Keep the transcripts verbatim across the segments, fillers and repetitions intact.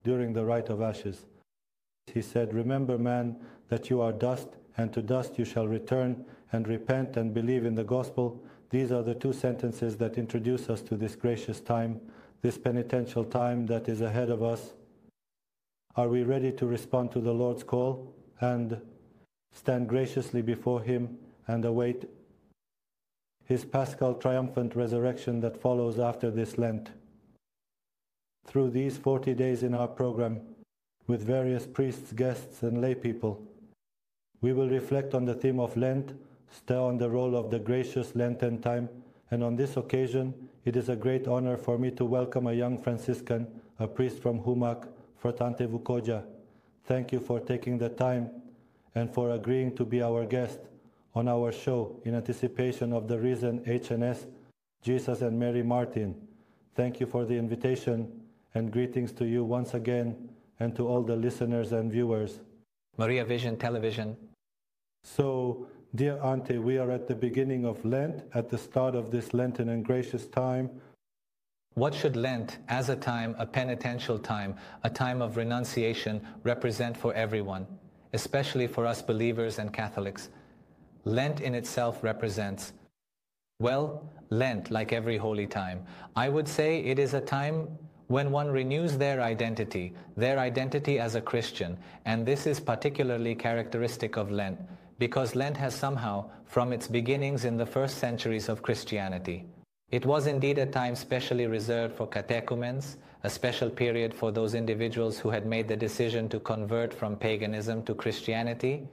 during the rite of ashes. He said, "Remember, man, that you are dust, and to dust you shall return, and repent and believe in the gospel." These are the two sentences that introduce us to this gracious time, this penitential time that is ahead of us. Are we ready to respond to the Lord's call and stand graciously before Him and await His Paschal triumphant resurrection that follows after this Lent? Through these forty days in our program, with various priests, guests, and lay people, we will reflect on the theme of Lent, stay on the role of the gracious Lenten time, and on this occasion, it is a great honor for me to welcome a young Franciscan, a priest from Humac, Fratante Vukoja. Thank you for taking the time and for agreeing to be our guest on our show in anticipation of the risen H N S, Jesus and Mary Martin. Thank you for the invitation, and greetings to you once again and to all the listeners and viewers. Maria Vision Television. So, dear Ante, we are at the beginning of Lent, at the start of this Lenten and gracious time. What should Lent, as a time, a penitential time, a time of renunciation, represent for everyone, especially for us believers and Catholics? Lent in itself represents, well, Lent, like every holy time, I would say it is a time when one renews their identity, their identity as a Christian, and this is particularly characteristic of Lent, because Lent has somehow, from its beginnings in the first centuries of Christianity, it was indeed a time specially reserved for catechumens, a special period for those individuals who had made the decision to convert from paganism to Christianity.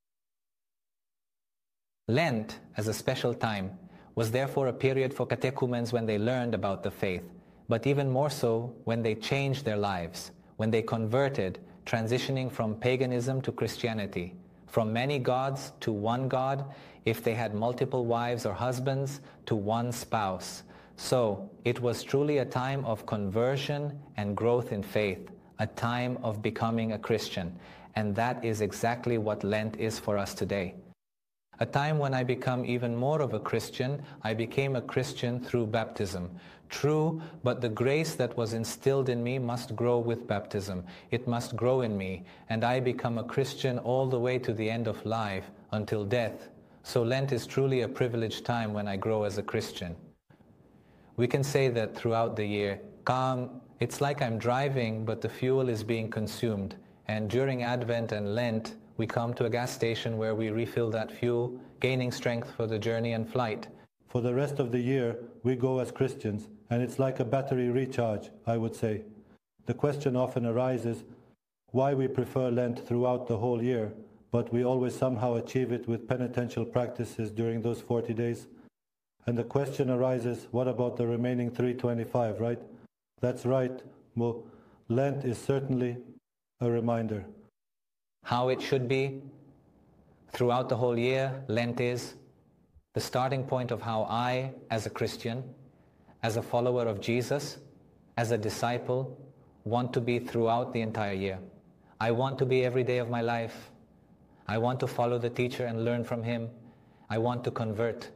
Lent, as a special time, was therefore a period for catechumens when they learned about the faith, but even more so when they changed their lives, when they converted, transitioning from paganism to Christianity, from many gods to one God, if they had multiple wives or husbands, to one spouse. So it was truly a time of conversion and growth in faith, a time of becoming a Christian. And that is exactly what Lent is for us today. A time when I become even more of a Christian. I became a Christian through baptism. True, but the grace that was instilled in me must grow with baptism. It must grow in me, and I become a Christian all the way to the end of life, until death. So Lent is truly a privileged time when I grow as a Christian. We can say that throughout the year, calm, it's like I'm driving, but the fuel is being consumed. And during Advent and Lent, we come to a gas station where we refill that fuel, gaining strength for the journey and flight. For the rest of the year, we go as Christians, and it's like a battery recharge, I would say. The question often arises why we prefer Lent throughout the whole year, but we always somehow achieve it with penitential practices during those forty days. And the question arises, what about the remaining three hundred twenty-five, right? That's right. Well, Lent is certainly a reminder. How it should be throughout the whole year, Lent is the starting point of how I, as a Christian, as a follower of Jesus, as a disciple, want to be throughout the entire year. I want to be every day of my life. I want to follow the teacher and learn from him. I want to convert.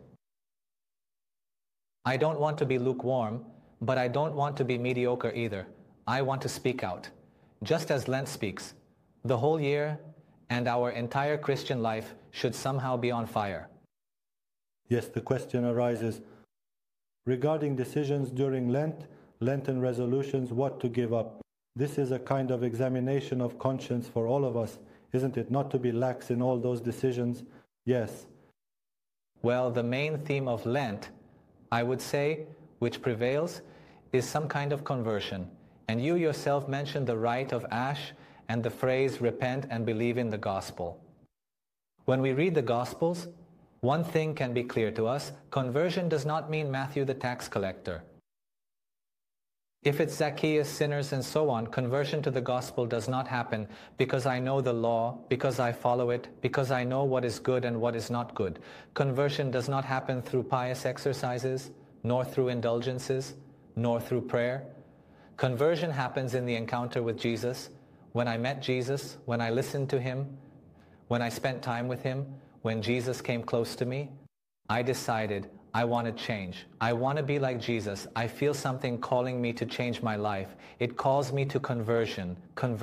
I don't want to be lukewarm, but I don't want to be mediocre either. I want to speak out, just as Lent speaks. The whole year and our entire Christian life should somehow be on fire. Yes, the question arises, regarding decisions during Lent, Lenten resolutions, what to give up. This is a kind of examination of conscience for all of us, isn't it? Not to be lax in all those decisions. Yes. Well, the main theme of Lent, I would say, which prevails, is some kind of conversion. And you yourself mentioned the rite of ash and the phrase, repent and believe in the gospel. When we read the Gospels, one thing can be clear to us: conversion does not mean Matthew the tax collector. If it's Zacchaeus, sinners, and so on, conversion to the gospel does not happen because I know the law, because I follow it, because I know what is good and what is not good. Conversion does not happen through pious exercises, nor through indulgences, nor through prayer. Conversion happens in the encounter with Jesus. When I met Jesus, when I listened to him, when I spent time with him, when Jesus came close to me, I decided I want to change. I want to be like Jesus. I feel something calling me to change my life. It calls me to conversion. Conver-